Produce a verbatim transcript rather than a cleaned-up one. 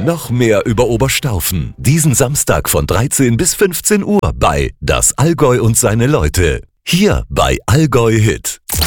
noch mehr über Oberstaufen. Diesen Samstag von dreizehn bis fünfzehn Uhr bei Das Allgäu und seine Leute. Hier bei Allgäu Hit.